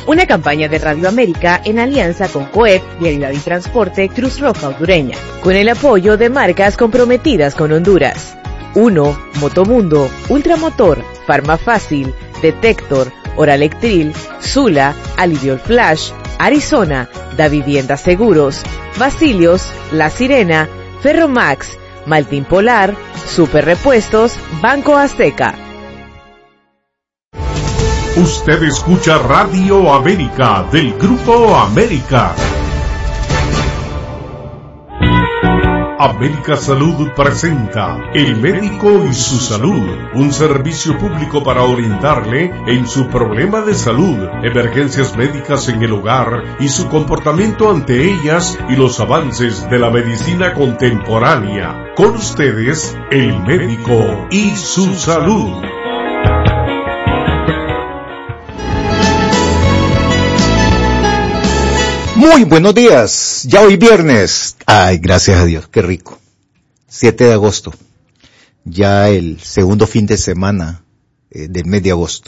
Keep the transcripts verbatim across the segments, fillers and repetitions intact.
Una campaña de Radio América en alianza con COEP, Vialidad y Transporte, Cruz Roja Hondureña, con el apoyo de marcas comprometidas con Honduras. uno. Motomundo, Ultramotor, Farmafácil, Detector, Oralectril, Zula, Aliviol Flash, Arizona, Da Vivienda Seguros, Basilios, La Sirena, Ferromax, Maltín Polar, Super Repuestos, Banco Azteca. Usted escucha Radio América del Grupo América. América Salud presenta El Médico y su Salud, un servicio público para orientarle en su problema de salud, emergencias médicas en el hogar y su comportamiento ante ellas y los avances de la medicina contemporánea. Con ustedes, El Médico y su Salud. Muy buenos días, ya hoy viernes, ay, gracias a Dios, qué rico, siete de agosto, ya el segundo fin de semana eh, del mes de agosto,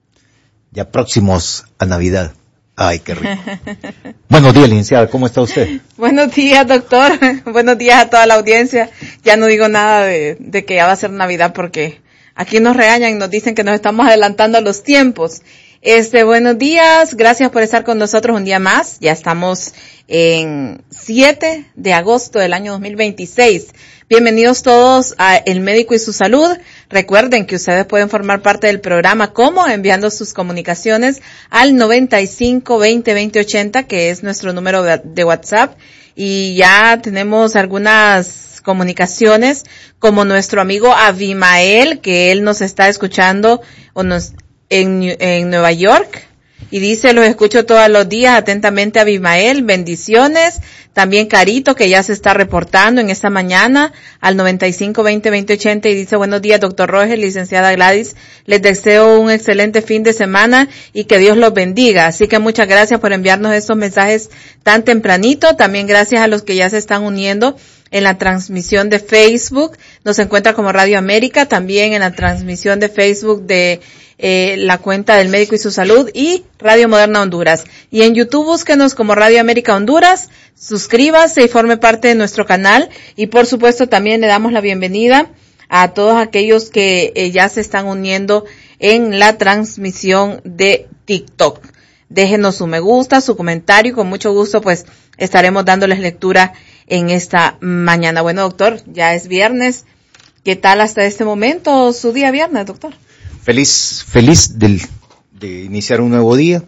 ya próximos a Navidad, ay, qué rico. Buenos días, licenciada, ¿cómo está usted? Buenos días, doctor, buenos días a toda la audiencia, ya no digo nada de, de que ya va a ser Navidad porque aquí nos regañan y nos dicen que nos estamos adelantando a los tiempos. Este, buenos días, gracias por estar con nosotros un día más. Ya estamos en siete de agosto del año dos mil veintiséis. Bienvenidos todos a El Médico y su Salud. Recuerden que ustedes pueden formar parte del programa como enviando sus comunicaciones al noventa y cinco veinte veinte ochenta, que es nuestro número de WhatsApp. Y ya tenemos algunas comunicaciones, como nuestro amigo Abimael, que él nos está escuchando o nos En, en Nueva York, y dice, los escucho todos los días atentamente, Abimael, bendiciones. También Carito, que ya se está reportando en esta mañana al noventa y cinco veinte veinte ochenta, y dice, buenos días, doctor Roger, licenciada Gladys, les deseo un excelente fin de semana y que Dios los bendiga. Así que muchas gracias por enviarnos estos mensajes tan tempranito. También gracias a los que ya se están uniendo en la transmisión de Facebook. Nos encuentra como Radio América, también en la transmisión de Facebook de eh, la cuenta del Médico y su Salud y Radio Moderna Honduras. Y en YouTube búsquenos como Radio América Honduras, suscríbase y forme parte de nuestro canal. Y por supuesto también le damos la bienvenida a todos aquellos que eh, ya se están uniendo en la transmisión de TikTok. Déjenos su me gusta, su comentario, y con mucho gusto pues estaremos dándoles lectura en esta mañana. Bueno, doctor, ya es viernes. ¿Qué tal hasta este momento su día viernes, doctor? Feliz, feliz del, de iniciar un nuevo día.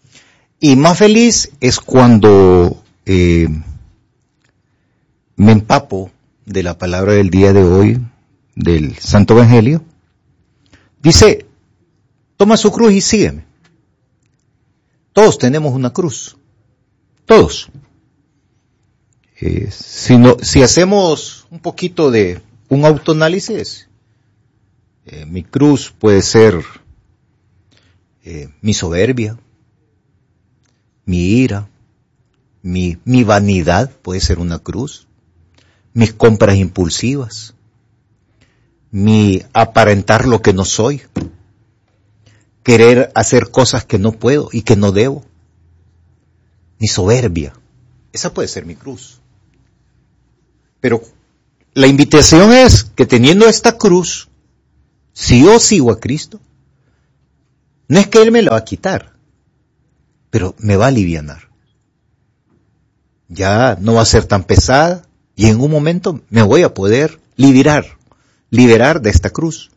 Y más feliz es cuando eh, me empapo de la palabra del día de hoy, del Santo Evangelio. Dice, toma su cruz y sígueme. Todos tenemos una cruz. Todos. Eh, si, no, si hacemos un poquito de un autoanálisis, eh, mi cruz puede ser eh, mi soberbia, mi ira, mi, mi vanidad puede ser una cruz, mis compras impulsivas, mi aparentar lo que no soy, querer hacer cosas que no puedo y que no debo, mi soberbia, esa puede ser mi cruz. Pero la invitación es que teniendo esta cruz, si yo sigo a Cristo, no es que Él me la va a quitar, pero me va a alivianar. Ya no va a ser tan pesada y en un momento me voy a poder liberar, liberar de esta cruz.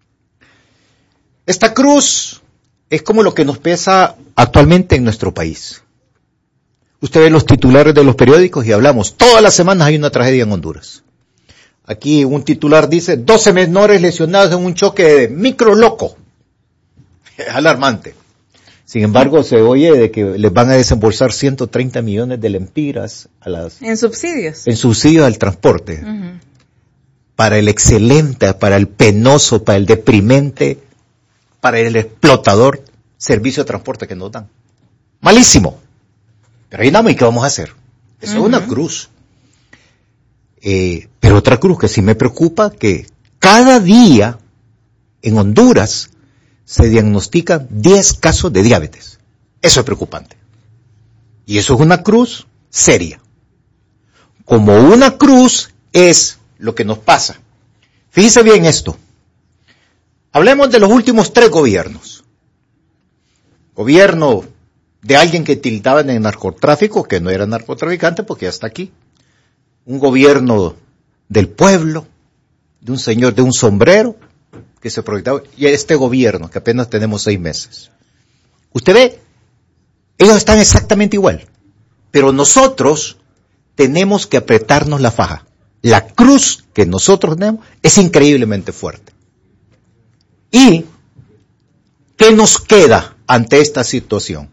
Esta cruz es como lo que nos pesa actualmente en nuestro país. Usted ve los titulares de los periódicos y hablamos, todas las semanas hay una tragedia en Honduras. Aquí un titular dice, doce menores lesionados en un choque de micro loco. Es alarmante. Sin embargo, se oye de que les van a desembolsar ciento treinta millones de lempiras a las... En subsidios. En subsidios al transporte. Uh-huh. Para el excelente, para el penoso, para el deprimente, para el explotador servicio de transporte que nos dan. Malísimo. Pero ahí nada más, ¿y qué vamos a hacer? Eso uh-huh. es una cruz. Eh, pero otra cruz que sí me preocupa, que cada día en Honduras se diagnostican diez casos de diabetes. Eso es preocupante. Y eso es una cruz seria. Como una cruz es lo que nos pasa. Fíjese bien esto. Hablemos de los últimos tres gobiernos. Gobierno de alguien que tildaban en narcotráfico, que no era narcotraficante porque ya está aquí. Un gobierno del pueblo, de un señor de un sombrero, que se proyectaba, y este gobierno, que apenas tenemos seis meses. Usted ve, ellos están exactamente igual, pero nosotros tenemos que apretarnos la faja. La cruz que nosotros tenemos es increíblemente fuerte. ¿Y qué nos queda ante esta situación?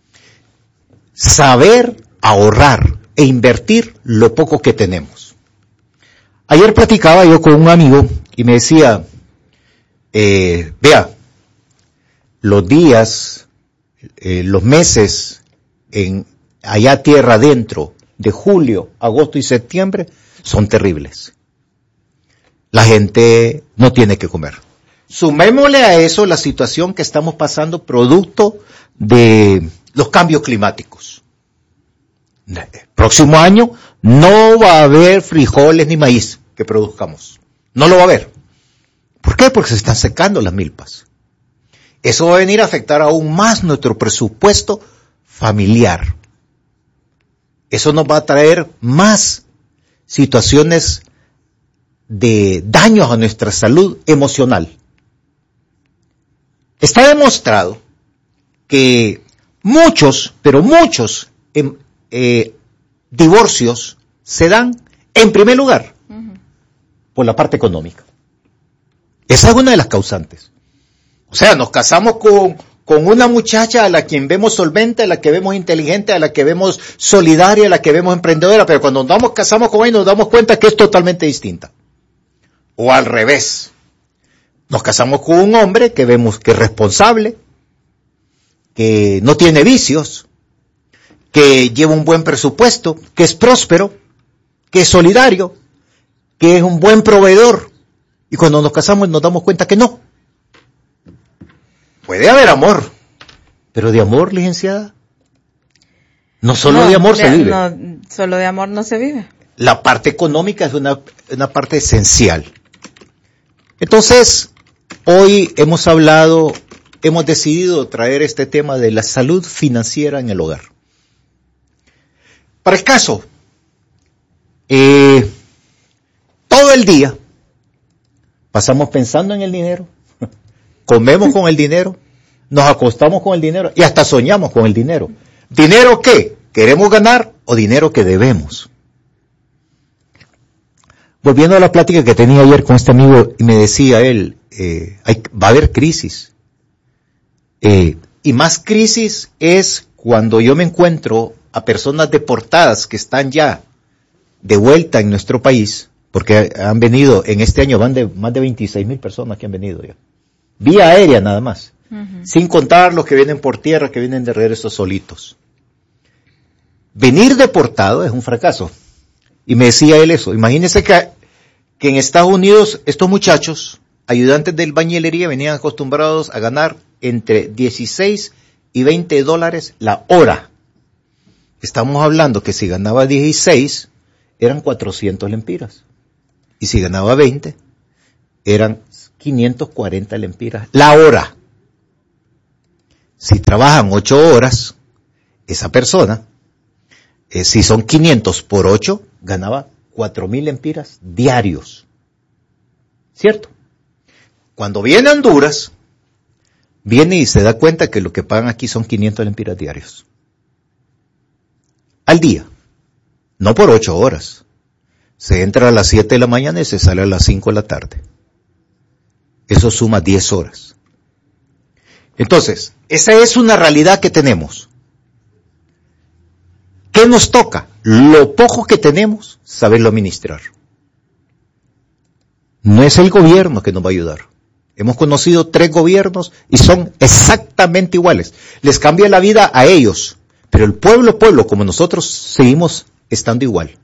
Saber ahorrar e invertir lo poco que tenemos. Ayer platicaba yo con un amigo y me decía, eh, vea, los días, eh, los meses en allá tierra adentro, de julio, agosto y septiembre, son terribles. La gente no tiene que comer. Sumémosle a eso la situación que estamos pasando producto de los cambios climáticos. Próximo año no va a haber frijoles ni maíz que produzcamos. No lo va a haber. ¿Por qué? Porque se están secando las milpas. Eso va a venir a afectar aún más nuestro presupuesto familiar. Eso nos va a traer más situaciones de daños a nuestra salud emocional. Está demostrado que muchos, pero muchos eh, eh, divorcios se dan, en primer lugar, uh-huh. por la parte económica. Esa es una de las causantes. O sea, nos casamos con, con una muchacha a la quien vemos solvente, a la que vemos inteligente, a la que vemos solidaria, a la que vemos emprendedora, pero cuando nos casamos con ella nos damos cuenta que es totalmente distinta. O al revés. Nos casamos con un hombre que vemos que es responsable, que no tiene vicios, que lleva un buen presupuesto, que es próspero, que es solidario, que es un buen proveedor. Y cuando nos casamos nos damos cuenta que no. Puede haber amor, pero de amor, licenciada, no solo no, de amor de, se vive. No, solo de amor no se vive. La parte económica es una, una parte esencial. Entonces, hoy hemos hablado, hemos decidido traer este tema de la salud financiera en el hogar. Para el caso, eh, todo el día pasamos pensando en el dinero, comemos con el dinero, nos acostamos con el dinero y hasta soñamos con el dinero. ¿Dinero qué? ¿Queremos ganar o dinero que debemos? Volviendo a la plática que tenía ayer con este amigo, y me decía él, eh, hay, va a haber crisis. Eh, y más crisis es cuando yo me encuentro a personas deportadas que están ya de vuelta en nuestro país, porque han venido, en este año van de más de veintiséis mil personas que han venido ya. Vía aérea nada más. Uh-huh. Sin contar los que vienen por tierra, que vienen de regreso solitos. Venir deportado es un fracaso. Y me decía él eso. Imagínense que, que en Estados Unidos estos muchachos, ayudantes de albañilería, venían acostumbrados a ganar entre dieciséis y veinte dólares la hora. Estamos hablando que si ganaba dieciséis, eran cuatrocientos lempiras. Y si ganaba veinte, eran quinientos cuarenta lempiras la hora. Si trabajan ocho horas, esa persona, eh, si son quinientos por ocho, ganaba cuatro mil lempiras diarios. ¿Cierto? Cuando viene a Honduras, viene y se da cuenta que lo que pagan aquí son quinientos lempiras diarios. Al día. No por ocho horas. Se entra a las siete de la mañana y se sale a las cinco de la tarde. Eso suma diez horas. Entonces, esa es una realidad que tenemos. ¿Qué nos toca? Lo poco que tenemos, saberlo administrar. No es el gobierno que nos va a ayudar. Hemos conocido tres gobiernos y son exactamente iguales. Les cambia la vida a ellos, pero el pueblo, pueblo, como nosotros, seguimos estando igual.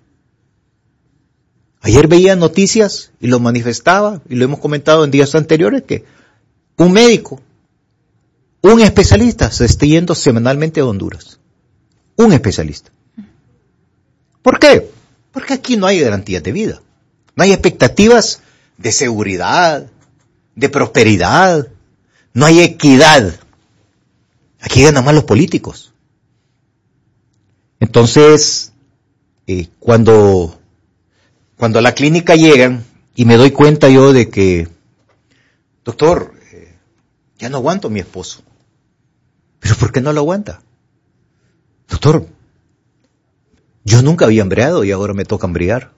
Ayer veía noticias y lo manifestaba, y lo hemos comentado en días anteriores, que un médico un especialista se esté yendo semanalmente a Honduras. Un especialista. ¿Por qué? Porque aquí no hay garantías de vida. No hay expectativas de seguridad, de prosperidad. No hay equidad. Aquí ganan más los políticos. Entonces, eh, cuando, cuando a la clínica llegan y me doy cuenta yo de que, doctor, eh, ya no aguanto a mi esposo. ¿Pero por qué no lo aguanta? Doctor, yo nunca había embriagado y ahora me toca embriagar.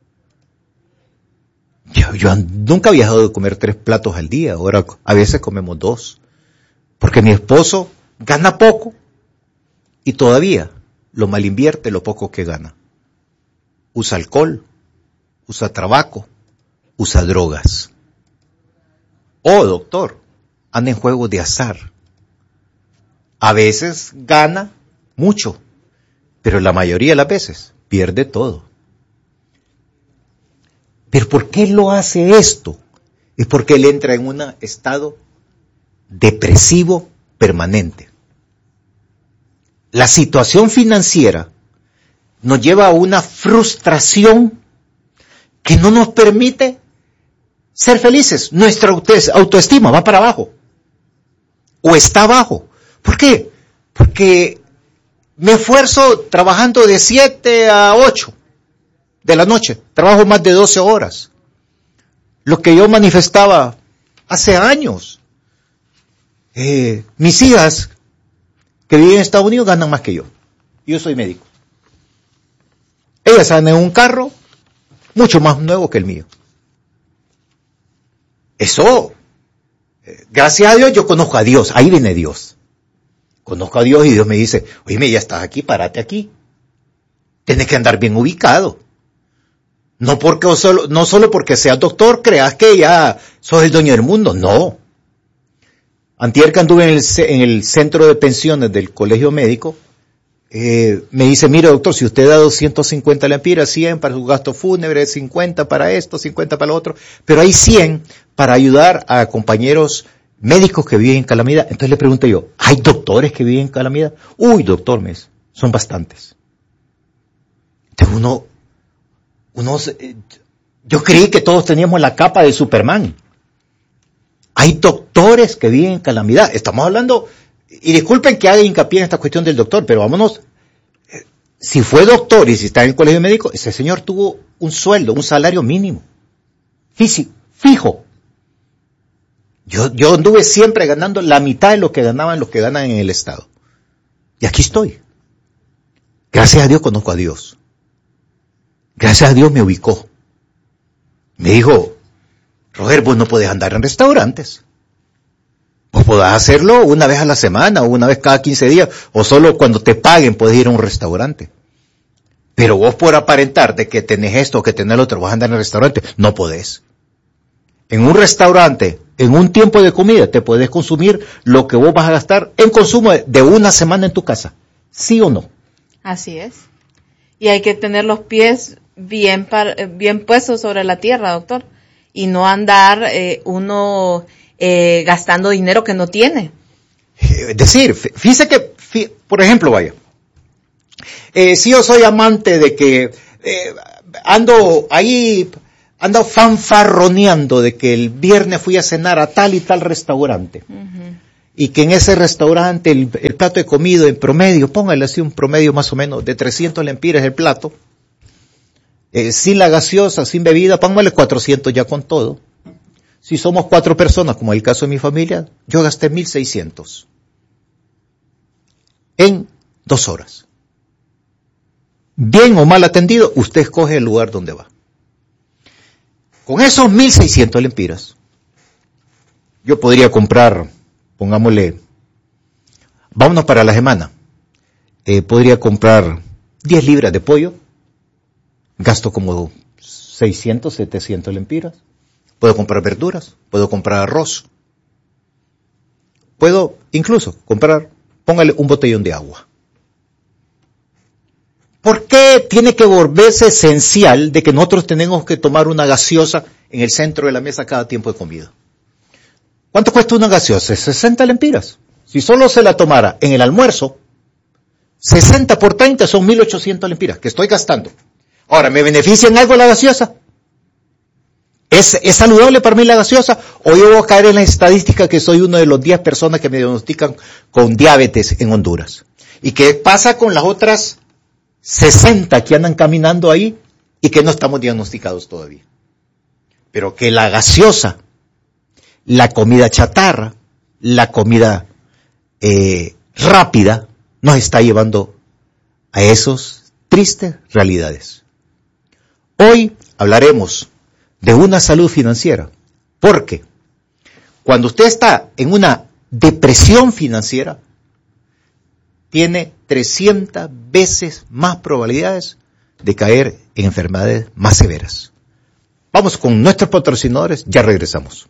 Yo, yo nunca había dejado de comer tres platos al día, ahora a veces comemos dos. Porque mi esposo gana poco y todavía lo malinvierte lo poco que gana. Usa alcohol, usa tabaco, usa drogas. Oh, doctor, anda en juegos de azar. A veces gana mucho, pero la mayoría de las veces pierde todo. ¿Pero por qué lo hace esto? Es porque él entra en un estado depresivo permanente. La situación financiera nos lleva a una frustración que no nos permite ser felices. Nuestra autoestima va para abajo. O está abajo. ¿Por qué? Porque me esfuerzo trabajando de siete a ocho de la noche. Trabajo más de doce horas. Lo que yo manifestaba hace años. Eh, mis hijas que viven en Estados Unidos ganan más que yo. Yo soy médico. Ellas andan en un carro mucho más nuevo que el mío. Eso, eh, gracias a Dios, yo conozco a Dios. Ahí viene Dios. Conozco a Dios y Dios me dice, oye, ya estás aquí, párate aquí. Tienes que andar bien ubicado. No porque solo, no solo porque seas doctor, creas que ya sos el dueño del mundo. No. Antier que anduve en el, en el centro de pensiones del colegio médico, eh, me dice, mire doctor, si usted da doscientos cincuenta lempiras, cien para su gasto fúnebre, cincuenta para esto, cincuenta para lo otro, pero hay cien para ayudar a compañeros médicos que viven en calamidad. Entonces le pregunto yo, ¿hay doctores que viven en calamidad? Uy, doctor, me dice, son bastantes. Entonces uno, uno, yo creí que todos teníamos la capa de Superman. Hay doctores que viven en calamidad. Estamos hablando, y disculpen que haga hincapié en esta cuestión del doctor, pero vámonos, si fue doctor y si está en el colegio médico, ese señor tuvo un sueldo, un salario mínimo, físico, fijo. Yo, yo anduve siempre ganando la mitad de lo que ganaban los que ganan en el Estado. Y aquí estoy. Gracias a Dios conozco a Dios. Gracias a Dios me ubicó. Me dijo, Roger, vos no podés andar en restaurantes. Vos podés hacerlo una vez a la semana, o una vez cada quince días, o solo cuando te paguen podés ir a un restaurante. Pero vos por aparentar de que tenés esto o que tenés lo otro, vas a andar en el restaurante, no podés. En un restaurante, en un tiempo de comida, te podés consumir lo que vos vas a gastar en consumo de una semana en tu casa. ¿Sí o no? Así es. Y hay que tener los pies bien, par, bien puestos sobre la tierra, doctor. Y no andar eh, uno eh, gastando dinero que no tiene. Es decir, fíjese que, fí, por ejemplo, vaya, eh, si yo soy amante de que eh, ando ahí, ando fanfarroneando de que el viernes fui a cenar a tal y tal restaurante, uh-huh. Y que en ese restaurante el, el plato de comida en promedio, póngale así un promedio más o menos de trescientos lempiras el plato, Eh, sin la gaseosa, sin bebida, póngale cuatrocientos ya con todo. Si somos cuatro personas, como el caso de mi familia, yo gasté mil seiscientos. En dos horas. Bien o mal atendido, usted escoge el lugar donde va. Con esos mil seiscientos lempiras, yo podría comprar, pongámosle, vámonos para la semana, eh, podría comprar diez libras de pollo, gasto como seiscientos, setecientos lempiras. Puedo comprar verduras, puedo comprar arroz. Puedo incluso comprar, póngale un botellón de agua. ¿Por qué tiene que volverse esencial de que nosotros tenemos que tomar una gaseosa en el centro de la mesa cada tiempo de comida? ¿Cuánto cuesta una gaseosa? sesenta lempiras. Si solo se la tomara en el almuerzo, sesenta por treinta son mil ochocientas lempiras que estoy gastando. Ahora, ¿me beneficia en algo la gaseosa? ¿Es, ¿Es saludable para mí la gaseosa? ¿O yo voy a caer en la estadística que soy uno de los diez personas que me diagnostican con diabetes en Honduras? ¿Y qué pasa con las otras sesenta que andan caminando ahí y que no estamos diagnosticados todavía? Pero que la gaseosa, la comida chatarra, la comida eh, rápida, nos está llevando a esas tristes realidades. Hoy hablaremos de una salud financiera, porque cuando usted está en una depresión financiera, tiene trescientas veces más probabilidades de caer en enfermedades más severas. Vamos con nuestros patrocinadores, ya regresamos.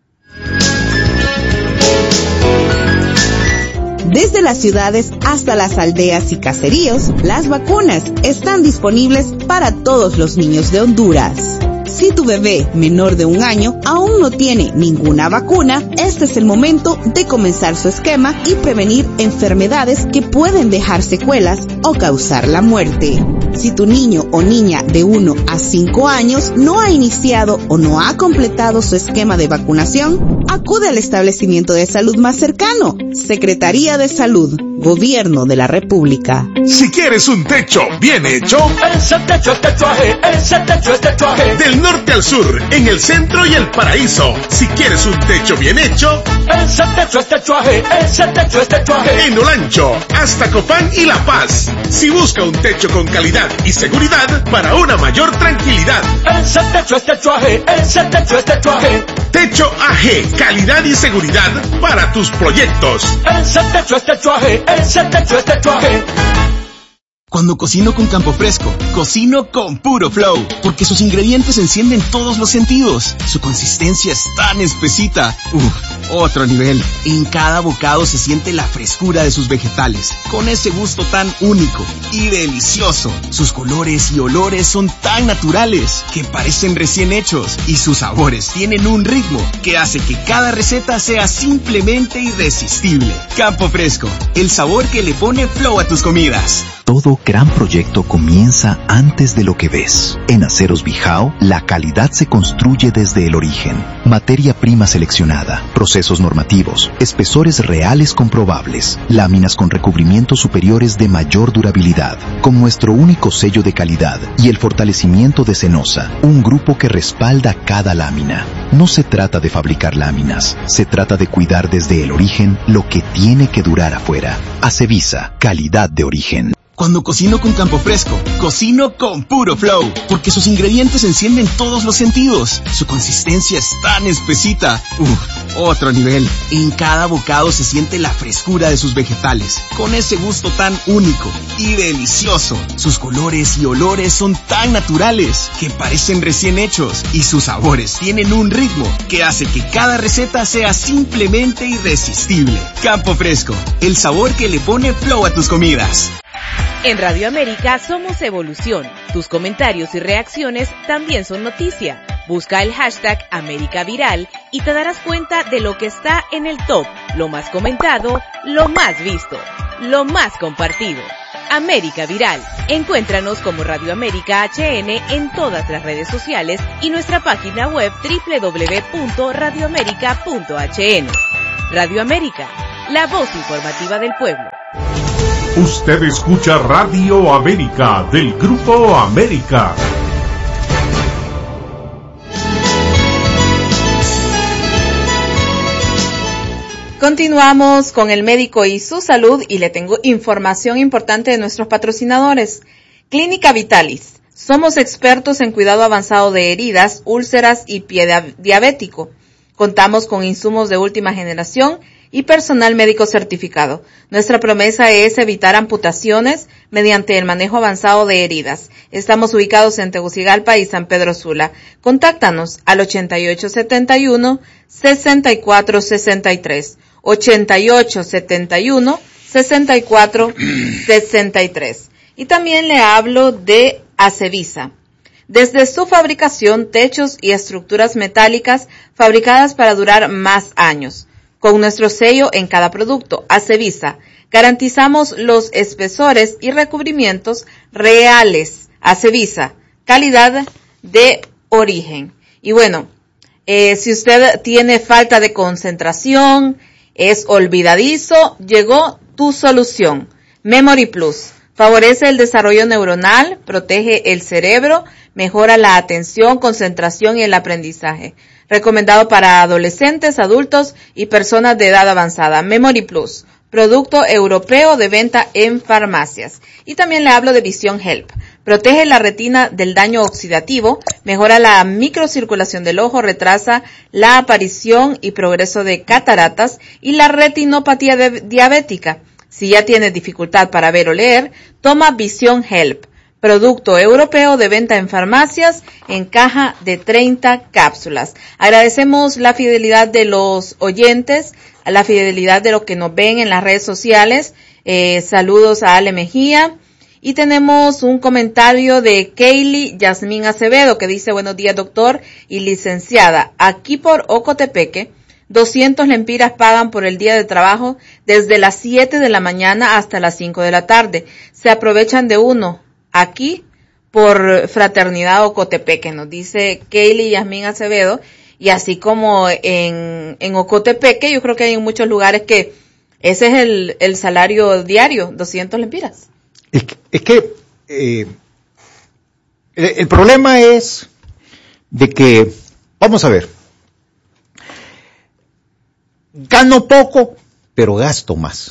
Desde las ciudades hasta las aldeas y caseríos, las vacunas están disponibles para todos los niños de Honduras. Si tu bebé menor de un año aún no tiene ninguna vacuna, este es el momento de comenzar su esquema y prevenir enfermedades que pueden dejar secuelas o causar la muerte. Si tu niño o niña de uno a cinco años no ha iniciado o no ha completado su esquema de vacunación, acude al establecimiento de salud más cercano. Secretaría de Salud, Gobierno de la República. Si quieres un techo bien hecho, ese techo es techuaje, ese techo es techuaje. Del norte al sur, en el centro y el paraíso. Si quieres un techo bien hecho, ese techo es techuaje, ese techo es techuaje. En Olancho, hasta Copán y La Paz. Si busca un techo con calidad y seguridad para una mayor tranquilidad, ese techo es techuaje, ese techo es techuaje. Techo A G, calidad y seguridad para tus proyectos. Ese techo es techuaje, ese techo es techuaje. Cuando cocino con Campo Fresco, cocino con puro flow, porque sus ingredientes encienden todos los sentidos. Su consistencia es tan espesita. Uf, otro nivel. En cada bocado se siente la frescura de sus vegetales, con ese gusto tan único y delicioso. Sus colores y olores son tan naturales que parecen recién hechos, y sus sabores tienen un ritmo que hace que cada receta sea simplemente irresistible. Campo Fresco, el sabor que le pone flow a tus comidas. Todo gran proyecto comienza antes de lo que ves. En Aceros Bijao, la calidad se construye desde el origen. Materia prima seleccionada, procesos normativos, espesores reales comprobables, láminas con recubrimientos superiores de mayor durabilidad, con nuestro único sello de calidad y el fortalecimiento de Cenosa, un grupo que respalda cada lámina. No se trata de fabricar láminas, se trata de cuidar desde el origen lo que tiene que durar afuera. Acevisa, calidad de origen. Cuando cocino con Campo Fresco, cocino con puro flow, porque sus ingredientes encienden todos los sentidos. Su consistencia es tan espesita. Uf, otro nivel. En cada bocado se siente la frescura de sus vegetales, con ese gusto tan único y delicioso. Sus colores y olores son tan naturales que parecen recién hechos, y sus sabores tienen un ritmo que hace que cada receta sea simplemente irresistible. Campo Fresco, el sabor que le pone flow a tus comidas. En Radio América somos evolución. Tus comentarios y reacciones también son noticia. Busca el hashtag América Viral y te darás cuenta de lo que está en el top, lo más comentado, lo más visto, lo más compartido. América Viral. Encuéntranos como Radio América H N en todas las redes sociales y nuestra página web doble u doble u doble u punto radio américa punto h n. Radio América, la voz informativa del pueblo. Usted escucha Radio América del Grupo América. Continuamos con el médico y su salud y le tengo información importante de nuestros patrocinadores. Clínica Vitalis. Somos expertos en cuidado avanzado de heridas, úlceras y pie diabético. Contamos con insumos de última generación y personal médico certificado. Nuestra promesa es evitar amputaciones mediante el manejo avanzado de heridas. Estamos ubicados en Tegucigalpa y San Pedro Sula. Contáctanos al ochenta y ocho setenta y uno, sesenta y cuatro sesenta y tres. ochenta y ocho setenta y uno, sesenta y cuatro sesenta y tres. Y también le hablo de Acevisa. Desde su fabricación, techos y estructuras metálicas fabricadas para durar más años. con nuestro sello en cada producto. Acevisa. Garantizamos los espesores y recubrimientos reales. Acevisa. Calidad de origen. Y bueno, eh, si usted tiene falta de concentración, es olvidadizo, llegó tu solución. Memory Plus. Favorece el desarrollo neuronal, protege el cerebro, mejora la atención, concentración y el aprendizaje. Recomendado para adolescentes, adultos y personas de edad avanzada. Memory Plus, producto europeo de venta en farmacias. Y también le hablo de Vision Help. Protege la retina del daño oxidativo, mejora la microcirculación del ojo, retrasa la aparición y progreso de cataratas y la retinopatía de- diabética. Si ya tienes dificultad para ver o leer, toma Vision Help, producto europeo de venta en farmacias en caja de treinta cápsulas. Agradecemos la fidelidad de los oyentes, la fidelidad de los que nos ven en las redes sociales. Eh, saludos a Ale Mejía. Y tenemos un comentario de Kaylee Yasmín Acevedo que dice: buenos días, doctor y licenciada. Aquí por Ocotepeque, doscientos lempiras pagan por el día de trabajo desde las siete de la mañana hasta las cinco de la tarde. Se aprovechan de uno aquí por Fraternidad Ocotepeque, nos dice Kaylee Yasmín Acevedo. Y así como en, en Ocotepeque, yo creo que hay en muchos lugares que ese es el, el salario diario, doscientos lempiras. Es que, es que eh, el, el problema es de que, vamos a ver, gano poco, pero gasto más.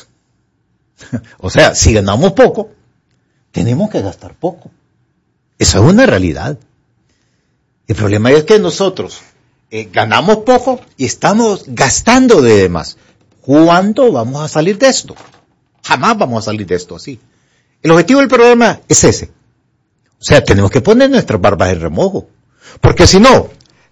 O sea, si ganamos poco, tenemos que gastar poco. Esa es una realidad. El problema es que nosotros eh, ganamos poco y estamos gastando de más. ¿Cuándo vamos a salir de esto? Jamás vamos a salir de esto así. El objetivo del programa es ese. O sea, tenemos que poner nuestras barbas en remojo. Porque si no,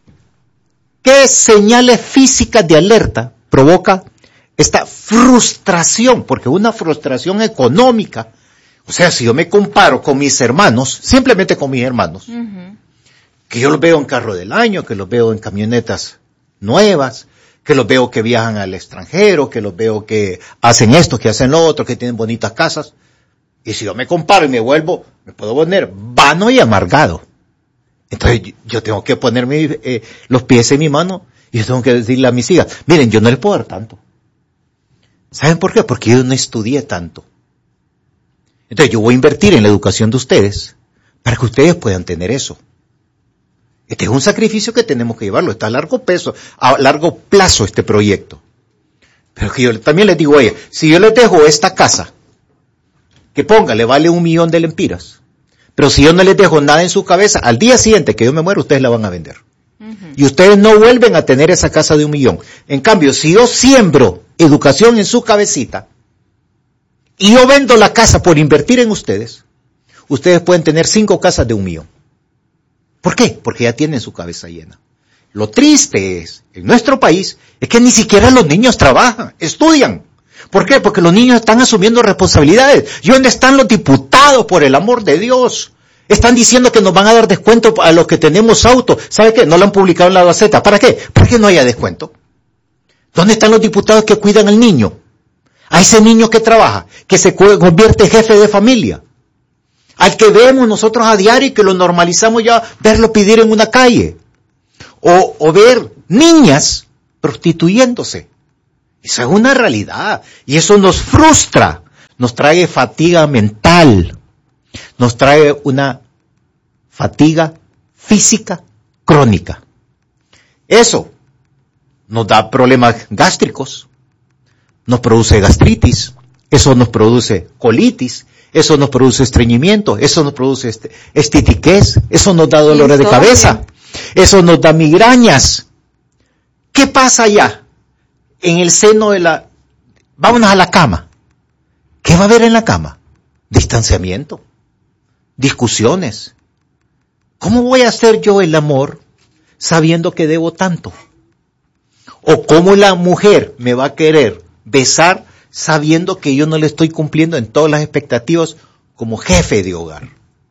¿qué señales físicas de alerta provoca esta frustración? Porque una frustración económica, o sea, si yo me comparo con mis hermanos, simplemente con mis hermanos, uh-huh. que yo los veo en carro del año, que los veo en camionetas nuevas, que los veo que viajan al extranjero, que los veo que hacen esto, que hacen lo otro, que tienen bonitas casas. Y si yo me comparo y me vuelvo, me puedo poner vano y amargado. Entonces yo tengo que poner mi, eh, los pies en mi mano y yo tengo que decirle a mis hijas, miren, yo no les puedo dar tanto. ¿Saben por qué? Porque yo no estudié tanto. Entonces yo voy a invertir en la educación de ustedes para que ustedes puedan tener eso. Este es un sacrificio que tenemos que llevarlo. Está a largo plazo, a largo plazo este proyecto. Pero que yo también les digo a ella, si yo les dejo esta casa, que ponga, le vale un millón de lempiras. Pero si yo no les dejo nada en su cabeza, al día siguiente que yo me muero, ustedes la van a vender. Uh-huh. Y ustedes no vuelven a tener esa casa de un millón. En cambio, si yo siembro educación en su cabecita, y yo vendo la casa por invertir en ustedes, ustedes pueden tener cinco casas de un millón. ¿Por qué? Porque ya tienen su cabeza llena. Lo triste es, en nuestro país, es que ni siquiera los niños trabajan, estudian. ¿Por qué? Porque los niños están asumiendo responsabilidades. ¿Y dónde están los diputados, por el amor de Dios? Están diciendo que nos van a dar descuento a los que tenemos auto. ¿Sabe qué? No lo han publicado en la Gaceta. ¿Para qué? Para que no haya descuento. ¿Dónde están los diputados que cuidan al niño? A ese niño que trabaja, que se convierte en jefe de familia. Al que vemos nosotros a diario y que lo normalizamos ya, verlo pedir en una calle. O, o ver niñas prostituyéndose. Esa es una realidad. Y eso nos frustra. Nos trae fatiga mental. Nos trae una fatiga física crónica. Eso nos da problemas gástricos. Nos produce gastritis. Eso nos produce colitis. Eso nos produce estreñimiento. Eso nos produce este, estitiquez. Eso nos da dolores de cabeza. Eso nos da migrañas. ¿Qué pasa allá? En el seno de la... Vámonos a la cama. ¿Qué va a haber en la cama? Distanciamiento. Discusiones. ¿Cómo voy a hacer yo el amor sabiendo que debo tanto? ¿O cómo la mujer me va a querer besar sabiendo que yo no le estoy cumpliendo en todas las expectativas como jefe de hogar?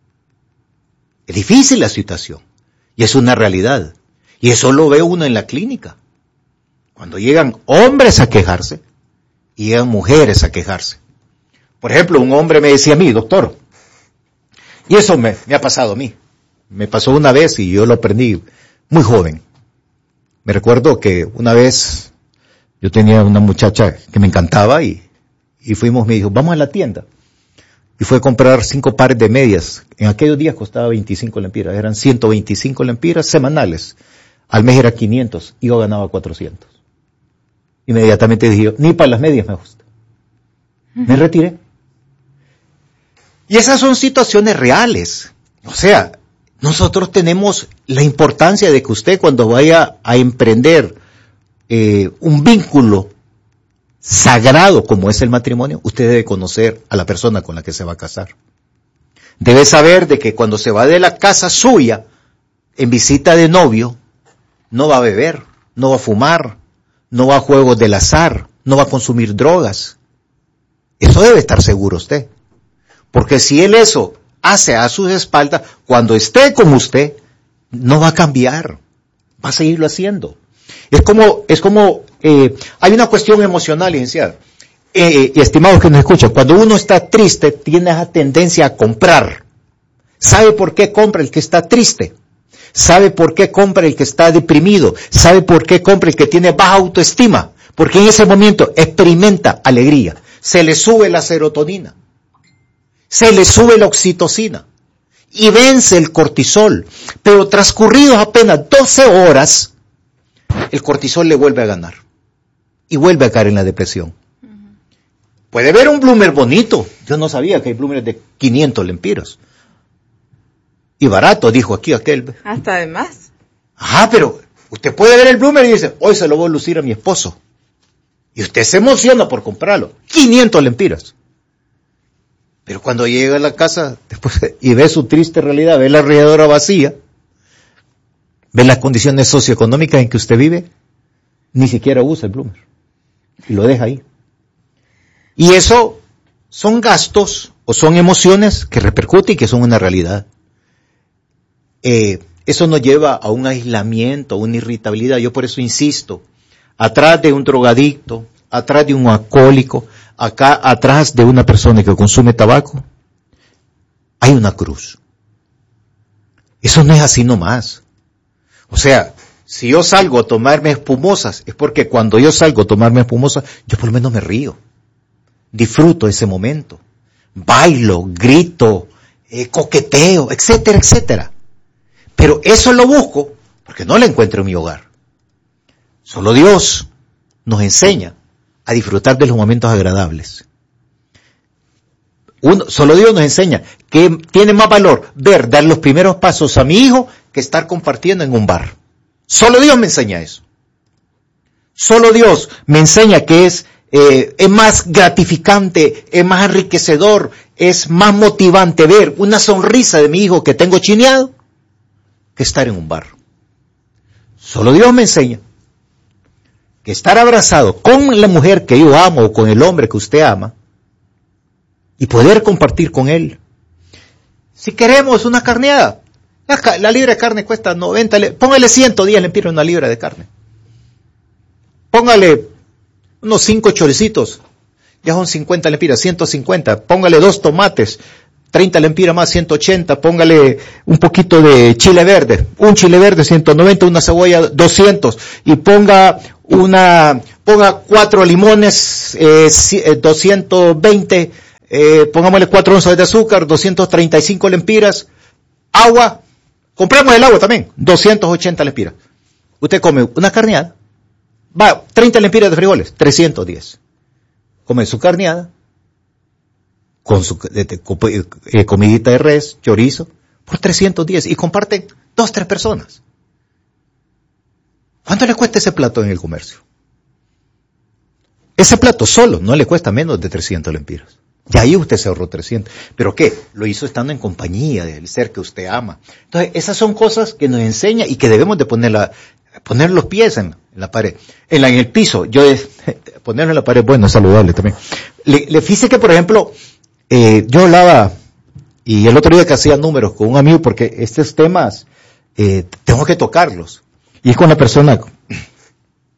Es difícil la situación. Y es una realidad. Y eso lo ve uno en la clínica. Cuando llegan hombres a quejarse, y llegan mujeres a quejarse. Por ejemplo, un hombre me decía a mí, doctor, y eso me, me ha pasado a mí. Me pasó una vez y yo lo aprendí muy joven. Me recuerdo que una vez yo tenía una muchacha que me encantaba y, y fuimos, me dijo, vamos a la tienda. Y fue a comprar cinco pares de medias. En aquellos días costaba veinticinco lempiras, eran ciento veinticinco lempiras semanales. Al mes era quinientos y yo ganaba cuatrocientos. Inmediatamente dije, ni para las medias me gusta. Me retiré. Y esas son situaciones reales. O sea, nosotros tenemos la importancia de que usted cuando vaya a emprender eh, un vínculo sagrado como es el matrimonio, usted debe conocer a la persona con la que se va a casar. Debe saber de que cuando se va de la casa suya en visita de novio, no va a beber, no va a fumar, no va a juegos del azar, no va a consumir drogas. Eso debe estar seguro usted. Porque si él eso hace a sus espaldas, cuando esté con usted, no va a cambiar, va a seguirlo haciendo. Es como, es como, eh, hay una cuestión emocional, licenciada, eh, y estimados que nos escuchan, cuando uno está triste, tiene esa tendencia a comprar. ¿Sabe por qué compra el que está triste? ¿Sabe por qué compra el que está deprimido? ¿Sabe por qué compra el que tiene baja autoestima? Porque en ese momento experimenta alegría, se le sube la serotonina, se le sube la oxitocina y vence el cortisol. Pero transcurridos apenas doce horas, el cortisol le vuelve a ganar y vuelve a caer en la depresión. Uh-huh. Puede ver un bloomer bonito. Yo no sabía que hay bloomers de quinientos lempiras. Y barato, dijo aquí aquel. Hasta de más. Ajá, pero usted puede ver el bloomer y dice, hoy se lo voy a lucir a mi esposo. Y usted se emociona por comprarlo. quinientos lempiras. Pero cuando llega a la casa después y ve su triste realidad, ve la refrigeradora vacía, ve las condiciones socioeconómicas en que usted vive, ni siquiera usa el bloomer. Y lo deja ahí. Y eso son gastos o son emociones que repercuten y que son una realidad. Eh, eso nos lleva a un aislamiento, a una irritabilidad. Yo por eso insisto, atrás de un drogadicto, atrás de un alcohólico, acá atrás de una persona que consume tabaco, hay una cruz. Eso no es así nomás. O sea, si yo salgo a tomarme espumosas, es porque cuando yo salgo a tomarme espumosas, yo por lo menos me río. Disfruto ese momento. Bailo, grito, eh, coqueteo, etcétera, etcétera. Pero eso lo busco porque no lo encuentro en mi hogar. Solo Dios nos enseña a disfrutar de los momentos agradables. Uno, solo Dios nos enseña que tiene más valor ver dar los primeros pasos a mi hijo que estar compartiendo en un bar. Solo Dios me enseña eso. Solo Dios me enseña que es, eh, es más gratificante, es más enriquecedor, es más motivante ver una sonrisa de mi hijo que tengo chineado que estar en un bar. Solo Dios me enseña que estar abrazado con la mujer que yo amo o con el hombre que usted ama y poder compartir con él. Si queremos una carneada, la, la libra de carne cuesta noventa, póngale ciento diez lempiras una libra de carne. Póngale unos cinco choricitos, ya son cincuenta lempiras, ciento cincuenta. Póngale dos tomates, treinta lempiras más, ciento ochenta. Póngale un poquito de chile verde, un chile verde, ciento noventa, una cebolla, doscientos. Y ponga una, ponga cuatro limones, eh, doscientos veinte, eh, pongámosle cuatro onzas de azúcar, doscientas treinta y cinco lempiras, agua, compremos el agua también, doscientas ochenta lempiras. Usted come una carneada, va, treinta lempiras de frijoles, trescientos diez. Come su carneada, con su eh, eh, comidita de res, chorizo, por trescientos diez, y comparten dos, tres personas. ¿Cuánto le cuesta ese plato en el comercio? Ese plato solo no le cuesta menos de trescientos lempiras. Y ahí usted se ahorró trescientos. ¿Pero qué? Lo hizo estando en compañía del ser que usted ama. Entonces, esas son cosas que nos enseña y que debemos de poner, la, poner los pies en, en la pared. En, la, en el piso. Yo de, ponerlo en la pared, bueno, es saludable también. Le, le fíjese que, por ejemplo, eh, yo hablaba, y el otro día que hacía números con un amigo, porque estos temas eh, tengo que tocarlos. Y es con la persona,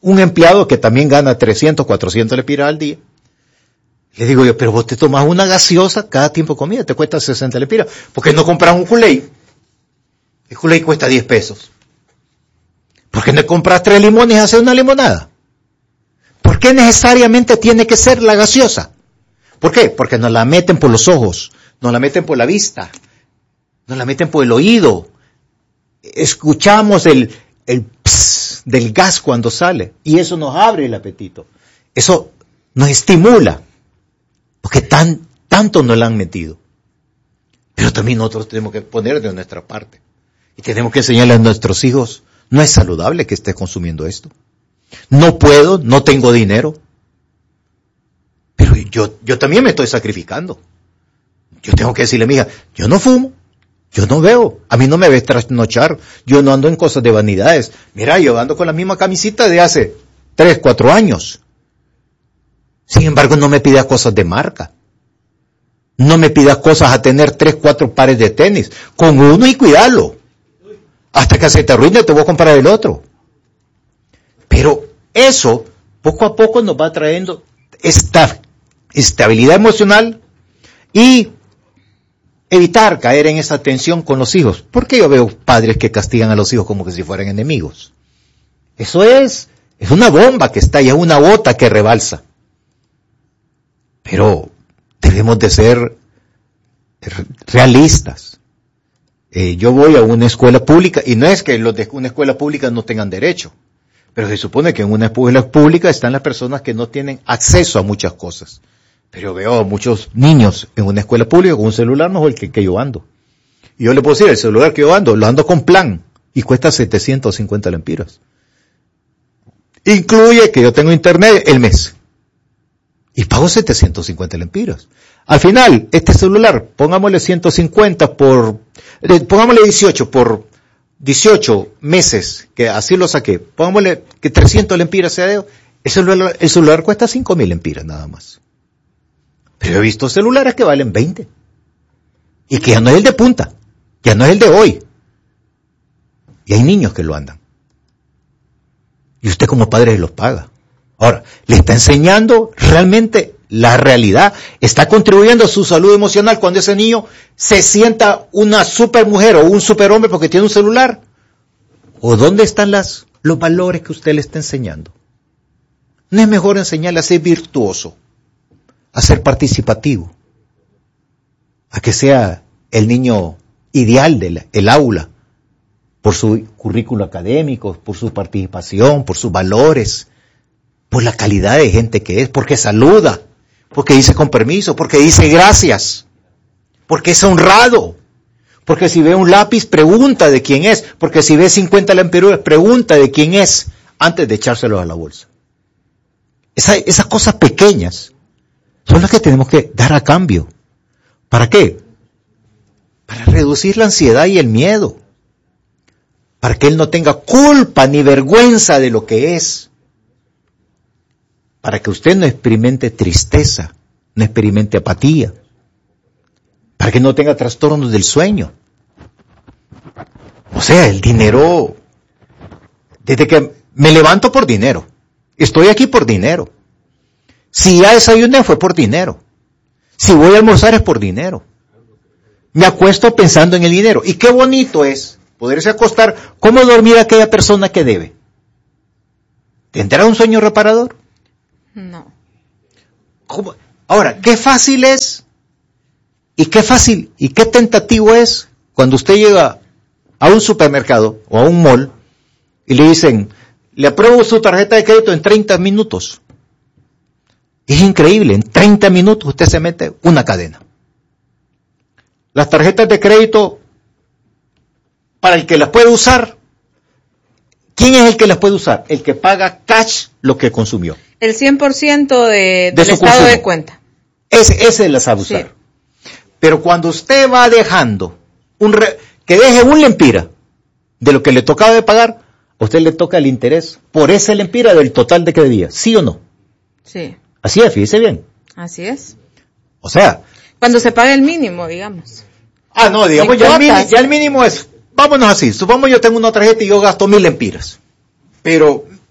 un empleado que también gana trescientos, cuatrocientos lempiras al día. Le digo yo, pero vos te tomas una gaseosa cada tiempo de comida, te cuesta sesenta lempiras. ¿Por qué no compras un Kool-Aid? El Kool-Aid cuesta diez pesos. ¿Por qué no compras tres limones y haces una limonada? ¿Por qué necesariamente tiene que ser la gaseosa? ¿Por qué? Porque nos la meten por los ojos, nos la meten por la vista, nos la meten por el oído. Escuchamos el, el pss del gas cuando sale y eso nos abre el apetito. Eso nos estimula, porque tan, tanto nos la han metido. Pero también nosotros tenemos que poner de nuestra parte y tenemos que enseñarle a nuestros hijos, no es saludable que estés consumiendo esto. No puedo, no tengo dinero. Pero yo, yo también me estoy sacrificando. Yo tengo que decirle, mija, yo no fumo, yo no veo, a mí no me ves trasnochar, yo no ando en cosas de vanidades. Mira, yo ando con la misma camisita de hace tres, cuatro años. Sin embargo, no me pidas cosas de marca. No me pidas cosas a tener tres, cuatro pares de tenis. Con uno y cuidarlo. Hasta que se te arruine, te voy a comprar el otro. Pero eso, poco a poco nos va trayendo esta estabilidad emocional y evitar caer en esa tensión con los hijos. Porque yo veo padres que castigan a los hijos como que si fueran enemigos. Eso es, es una bomba que está ahí, es una bota que rebalsa. Pero debemos de ser realistas. Eh, yo voy a una escuela pública, y no es que los de una escuela pública no tengan derecho, pero se supone que en una escuela pública están las personas que no tienen acceso a muchas cosas. Pero veo a muchos niños en una escuela pública con un celular mejor que el que yo ando. Y yo le puedo decir, el celular que yo ando, lo ando con plan, y cuesta setecientos cincuenta lempiras. Incluye que yo tengo internet el mes. Y pago setecientos cincuenta lempiras. Al final, este celular, pongámosle ciento cincuenta por, eh, pongámosle dieciocho por dieciocho meses, que así lo saqué, pongámosle que trescientos lempiras sea de, el celular, el celular cuesta cinco mil lempiras nada más. Pero he visto celulares que valen veinte. Y que ya no es el de punta, ya no es el de hoy. Y hay niños que lo andan. Y usted como padre los paga. Ahora, le está enseñando realmente la realidad, está contribuyendo a su salud emocional cuando ese niño se sienta una super mujer o un super hombre porque tiene un celular. ¿O dónde están las, los valores que usted le está enseñando? ¿No es mejor enseñarle a ser virtuoso, a ser participativo, a que sea el niño ideal del el aula, por su currículo académico, por su participación, por sus valores, por la calidad de gente que es, porque saluda, porque dice con permiso, porque dice gracias, porque es honrado, porque si ve un lápiz pregunta de quién es, porque si ve cincuenta lempiras pregunta de quién es antes de echárselos a la bolsa. Esa, esas cosas pequeñas son las que tenemos que dar a cambio. ¿Para qué? Para reducir la ansiedad y el miedo, para que él no tenga culpa ni vergüenza de lo que es. Para que usted no experimente tristeza, no experimente apatía, para que no tenga trastornos del sueño. O sea, el dinero, desde que me levanto por dinero, estoy aquí por dinero. Si ya desayuné fue por dinero. Si voy a almorzar es por dinero. Me acuesto pensando en el dinero. Y qué bonito es poderse acostar. ¿Cómo dormir aquella persona que debe? ¿Tendrá un sueño reparador? No. ¿Cómo? Ahora, qué fácil es y qué fácil y qué tentativo es cuando usted llega a un supermercado o a un mall y le dicen, le apruebo su tarjeta de crédito en treinta minutos. Es increíble, en treinta minutos usted se mete una cadena. Las tarjetas de crédito, para el que las puede usar, ¿quién es el que las puede usar? El que paga cash lo que consumió. El cien por ciento de, de del su estado consumo. de cuenta. Ese, ese las sabe usar. Sí. Pero cuando usted va dejando, un re, que deje un lempira de lo que le tocaba de pagar, a usted le toca el interés por ese lempira del total de que debía. ¿Sí o no? Sí. Así es, fíjese bien. Así es. O sea. Cuando se paga el mínimo, digamos. Ah, no, digamos, ya el, mínimo, ya el mínimo es, vámonos así, supongamos yo tengo una tarjeta y yo gasto mil lempiras. Pero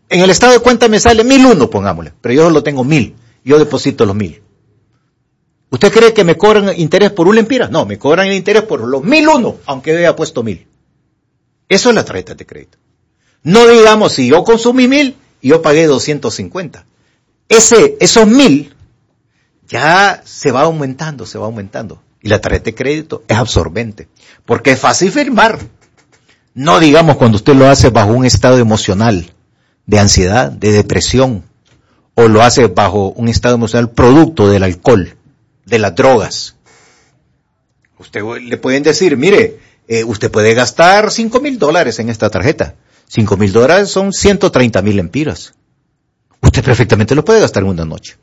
En el estado de cuenta me sale mil uno, pongámosle, pero yo solo tengo mil. Yo deposito los mil. ¿Usted cree que me cobran interés por un lempira? No, me cobran el interés por los mil uno, aunque yo haya puesto mil. Eso es la tarjeta de crédito. No digamos, si yo consumí mil y yo pagué doscientos cincuenta. Ese, esos mil ya se va aumentando, se va aumentando. Y la tarjeta de crédito es absorbente, porque es fácil firmar. No digamos cuando usted lo hace bajo un estado emocional, de ansiedad, de depresión, o lo hace bajo un estado emocional producto del alcohol, de las drogas. Usted le pueden decir, mire, eh, usted puede gastar cinco mil dólares en esta tarjeta. Cinco mil dólares son ciento treinta mil lempiras. Usted perfectamente lo puede gastar en una noche.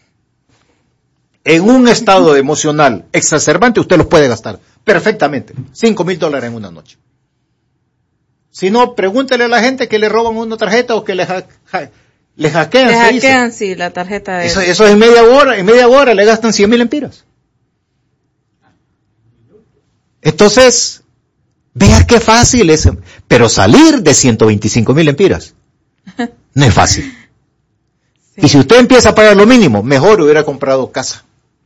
En un estado emocional exacerbante usted lo puede gastar perfectamente. Cinco mil dólares en una noche. Si no, pregúntele a la gente que le roban una tarjeta o que le, ha, ha, le hackean. Le hackean, sí, la tarjeta de... Eso, eso es en media hora, en media hora le gastan cien mil lempiras. Entonces, vea qué fácil es. Pero salir de ciento veinticinco mil lempiras no es fácil. Sí. Y si usted empieza a pagar lo mínimo, mejor hubiera comprado casa.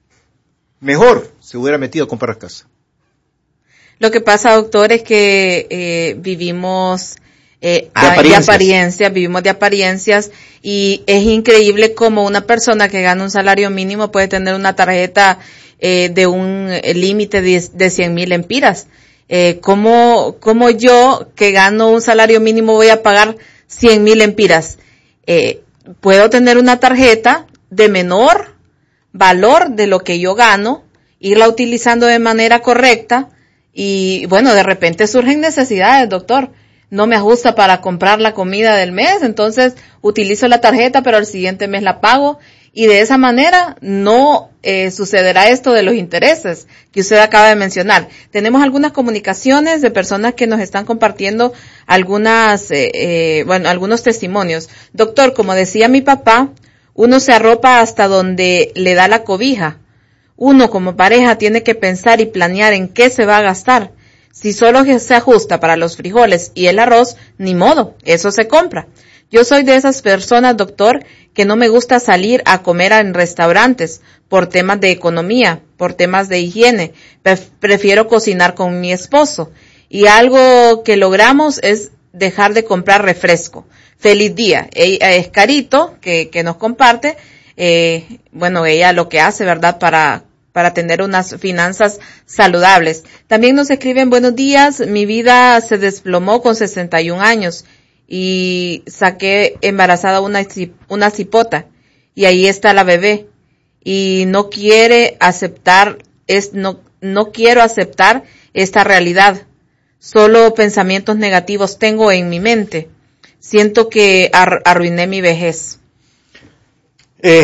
Mejor se hubiera metido a comprar casa. Lo que pasa, doctor, es que eh, vivimos eh, de, apariencias. de apariencias, vivimos de apariencias, y es increíble cómo una persona que gana un salario mínimo puede tener una tarjeta eh, de un límite de, de cien mil lempiras. Eh, ¿cómo, cómo yo, que gano un salario mínimo, voy a pagar cien mil lempiras? Eh, puedo tener una tarjeta de menor valor de lo que yo gano, irla utilizando de manera correcta. Y bueno, de repente surgen necesidades, doctor. No me ajusta para comprar la comida del mes, entonces utilizo la tarjeta, pero el siguiente mes la pago. Y de esa manera no eh, sucederá esto de los intereses que usted acaba de mencionar. Tenemos algunas comunicaciones de personas que nos están compartiendo algunas, eh, eh, bueno, algunos testimonios. Doctor, como decía mi papá, uno se arropa hasta donde le da la cobija. Uno como pareja tiene que pensar y planear en qué se va a gastar. Si solo se ajusta para los frijoles y el arroz, ni modo, eso se compra. Yo soy de esas personas, doctor, que no me gusta salir a comer en restaurantes por temas de economía, por temas de higiene. Prefiero cocinar con mi esposo. Y algo que logramos es dejar de comprar refresco. Feliz día. Ella es Carito, que, que nos comparte. Eh, bueno, ella lo que hace, ¿verdad?, para para tener unas finanzas saludables. También nos escriben, buenos días, mi vida se desplomó con sesenta y un años y saqué embarazada una, una cipota y ahí está la bebé y no quiere aceptar, es, no, no quiero aceptar esta realidad. Solo pensamientos negativos tengo en mi mente. Siento que ar, arruiné mi vejez. Eh,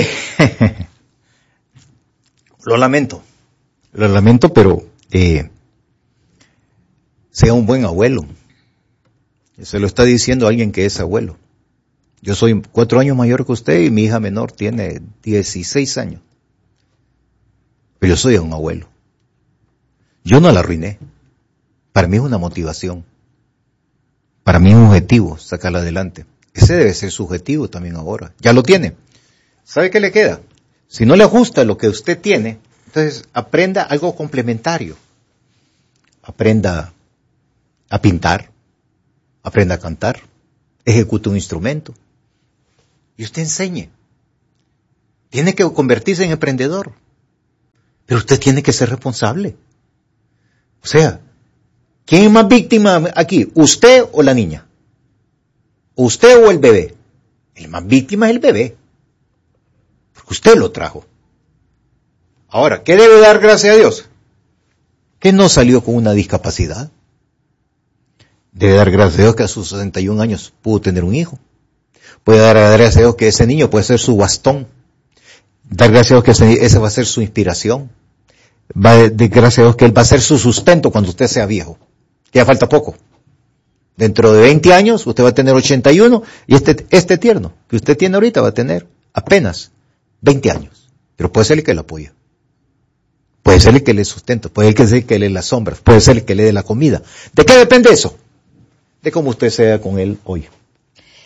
Lo lamento, lo lamento, pero eh, sea un buen abuelo. Se lo está diciendo alguien que es abuelo. Yo soy cuatro años mayor que usted y mi hija menor tiene dieciséis años. Pero yo soy un abuelo. Yo no la arruiné. Para mí es una motivación. Para mí es un objetivo sacarla adelante. Ese debe ser su objetivo también ahora. Ya lo tiene. ¿Sabe qué le queda? Si no le ajusta lo que usted tiene, entonces aprenda algo complementario. Aprenda a pintar, aprenda a cantar, ejecute un instrumento. Y usted enseñe. Tiene que convertirse en emprendedor. Pero usted tiene que ser responsable. O sea, ¿quién es más víctima aquí? ¿Usted o la niña? ¿Usted o el bebé? El más víctima es el bebé. Usted lo trajo. Ahora, ¿qué debe dar gracias a Dios? Que no salió con una discapacidad. Debe dar gracias a Dios que a sus sesenta y un años pudo tener un hijo. Puede dar gracias a Dios que ese niño puede ser su bastón. Dar gracias a Dios que ese, ese va a ser su inspiración. Va de, de gracias a Dios que él va a ser su sustento cuando usted sea viejo. Que ya falta poco. Dentro de veinte años usted va a tener ochenta y uno y este, este tierno que usted tiene ahorita va a tener apenas veinte años, pero puede ser el que lo apoya, puede ser el que le sustenta, puede ser el que le dé la sombra, puede ser el que le dé la comida. ¿De qué depende eso? De cómo usted sea con él hoy.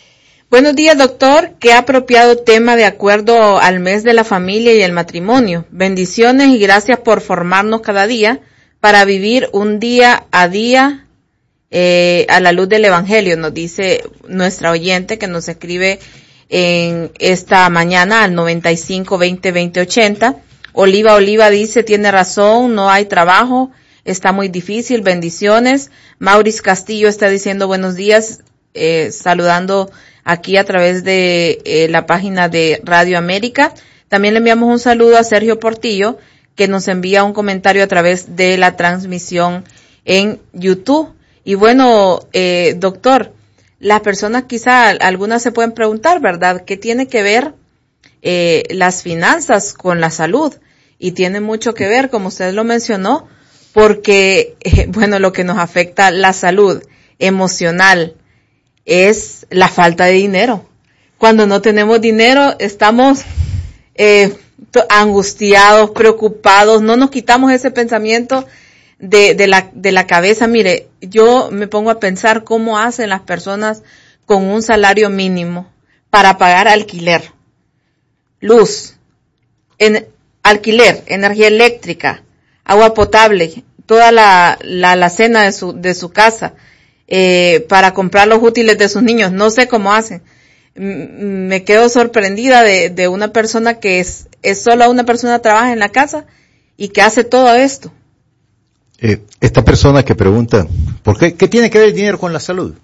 Buenos días, doctor. Qué apropiado tema de acuerdo al mes de la familia y el matrimonio. Bendiciones y gracias por formarnos cada día para vivir un día a día eh, a la luz del Evangelio, nos dice nuestra oyente que nos escribe en esta mañana al noventa y cinco veinte veinte ochenta. Oliva Oliva dice, tiene razón, no hay trabajo, está muy difícil, bendiciones. Maurice Castillo está diciendo buenos días, eh, saludando aquí a través de eh, la página de Radio América. También le enviamos un saludo a Sergio Portillo, que nos envía un comentario a través de la transmisión en YouTube. Y bueno, eh, doctor, las personas quizá, algunas se pueden preguntar, ¿verdad?, ¿qué tiene que ver eh, las finanzas con la salud? Y tiene mucho que ver, como usted lo mencionó, porque, eh, bueno, lo que nos afecta la salud emocional es la falta de dinero. Cuando no tenemos dinero, estamos eh, angustiados, preocupados, no nos quitamos ese pensamiento de, de la, de la cabeza. Mire, yo me pongo a pensar cómo hacen las personas con un salario mínimo para pagar alquiler, luz, en, alquiler, energía eléctrica, agua potable, toda la, la, la cena de su, de su casa, eh, para comprar los útiles de sus niños. No sé cómo hacen. M- me quedo sorprendida de, de una persona que es, es solo una persona que trabaja en la casa y que hace todo esto. Eh, esta persona que pregunta, ¿por qué, qué tiene que ver el dinero con la salud?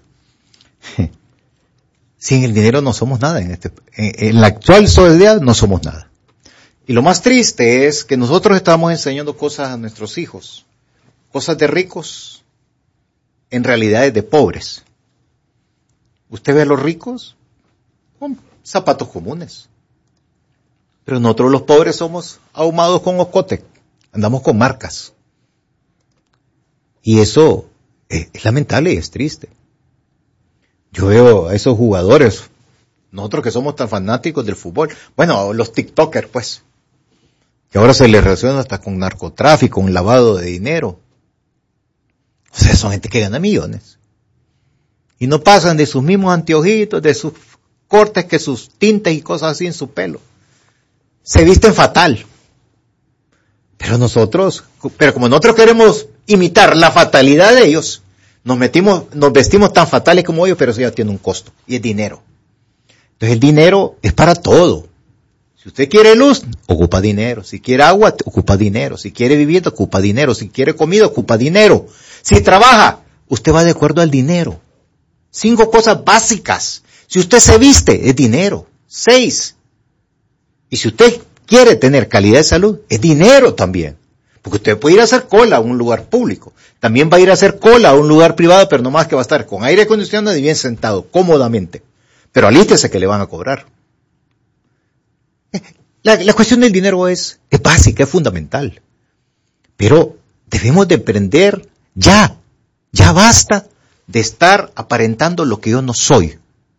Sin el dinero no somos nada en este, en, en la actual sociedad no somos nada. Y lo más triste es que nosotros estamos enseñando cosas a nuestros hijos, cosas de ricos, en realidad es de pobres. Usted ve a los ricos con zapatos comunes, pero nosotros los pobres somos ahumados con oscote, andamos con marcas. Y eso es, es lamentable y es triste. Yo veo a esos jugadores, nosotros que somos tan fanáticos del fútbol, bueno, los tiktokers pues, que ahora se les relaciona hasta con narcotráfico, un lavado de dinero. O sea, son gente que gana millones. Y no pasan de sus mismos anteojitos, de sus cortes, que sus tintes y cosas así en su pelo. Se visten fatal. Pero nosotros, pero como nosotros queremos imitar la fatalidad de ellos, nos metimos, nos vestimos tan fatales como ellos, pero eso ya tiene un costo, y es dinero. Entonces el dinero es para todo. Si usted quiere luz, ocupa dinero. Si quiere agua, ocupa dinero. Si quiere vivienda, ocupa dinero. Si quiere comida, ocupa dinero. Si trabaja, usted va de acuerdo al dinero. Cinco cosas básicas. Si usted se viste, es dinero. Seis. Y si usted quiere tener calidad de salud, es dinero también. Porque usted puede ir a hacer cola a un lugar público. También va a ir a hacer cola a un lugar privado, pero no más que va a estar con aire acondicionado y bien sentado, cómodamente. Pero alístese que le van a cobrar. La, la cuestión del dinero es, es básica, es fundamental. Pero debemos de aprender ya, ya basta de estar aparentando lo que yo no soy.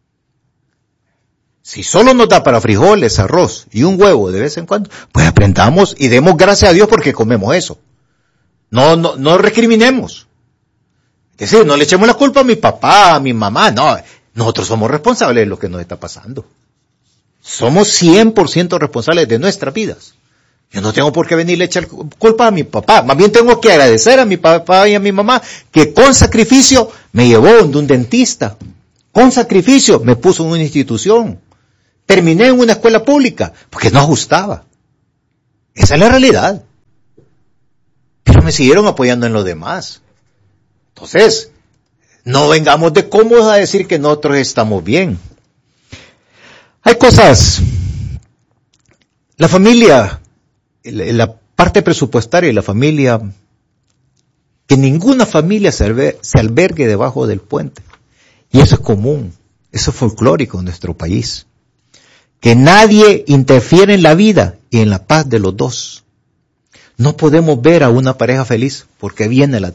Si solo nos da para frijoles, arroz y un huevo de vez en cuando, pues aprendamos y demos gracias a Dios porque comemos eso. No, no, no recriminemos. Es decir, no le echemos la culpa a mi papá, a mi mamá, no. Nosotros somos responsables de lo que nos está pasando. Somos cien por ciento responsables de nuestras vidas. Yo no tengo por qué venirle a echar culpa a mi papá. Más bien tengo que agradecer a mi papá y a mi mamá que con sacrificio me llevó de un dentista. Con sacrificio me puso en una institución. Terminé en una escuela pública porque no ajustaba. Esa es la realidad. Pero me siguieron apoyando en lo demás. Entonces, no vengamos de cómodos a decir que nosotros estamos bien. Hay cosas, la familia, la parte presupuestaria de la familia, que ninguna familia se albergue, se albergue debajo del puente. Y eso es común, eso es folclórico en nuestro país. Que nadie interfiere en la vida y en la paz de los dos. No podemos ver a una pareja feliz porque viene la